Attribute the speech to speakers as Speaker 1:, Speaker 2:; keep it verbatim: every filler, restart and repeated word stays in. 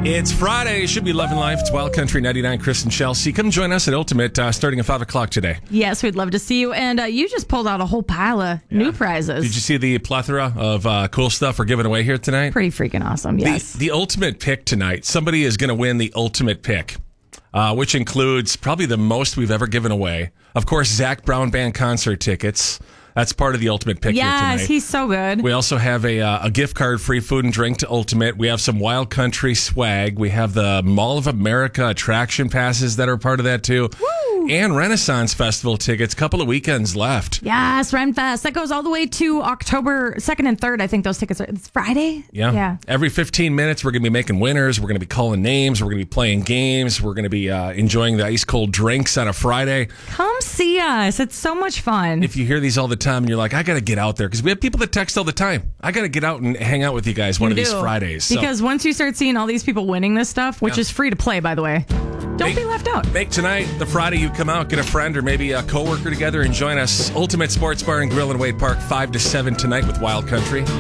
Speaker 1: It's Friday. It should be Love and Life. It's Wild Country ninety-nine. Chris and Chelsea. Come join us at Ultimate uh, starting at five o'clock today.
Speaker 2: Yes, we'd love to see you. And uh, you just pulled out a whole pile of yeah. new prizes.
Speaker 1: Did you see the plethora of uh, cool stuff we're giving away here tonight?
Speaker 2: Pretty freaking awesome, yes.
Speaker 1: The, the Ultimate Pick tonight. Somebody is going to win the Ultimate Pick, uh, which includes probably the most we've ever given away. Of course, Zach Brown Band concert tickets. That's part of the Ultimate Pick
Speaker 2: yes,
Speaker 1: here tonight.
Speaker 2: Yes, he's so good.
Speaker 1: We also have a uh, a gift card, free food and drink to Ultimate. We have some Wild Country swag. We have the Mall of America attraction passes that are part of that too. Woo! And Renaissance Festival tickets. Couple of weekends left.
Speaker 2: Yes, RenFest. That goes all the way to October second and third. I think those tickets are. It's Friday?
Speaker 1: Yeah.
Speaker 2: Yeah.
Speaker 1: Every fifteen minutes, we're going to be making winners. We're going to be calling names. We're going to be playing games. We're going to be uh, enjoying the ice cold drinks on a Friday.
Speaker 2: Come see us. It's so much fun.
Speaker 1: If you hear these all the time and you're like, I got to get out there, because we have people that text all the time. I got to get out and hang out with you guys one
Speaker 2: you
Speaker 1: of
Speaker 2: do.
Speaker 1: these Fridays. So.
Speaker 2: Because once you start seeing all these people winning this stuff, which yeah. is free to play, by the way, don't
Speaker 1: make,
Speaker 2: be left out.
Speaker 1: Make tonight the Friday you come out, get a friend or maybe a coworker together and join us. Ultimate Sports Bar and Grill in Wade Park, five to seven tonight with Wild Country.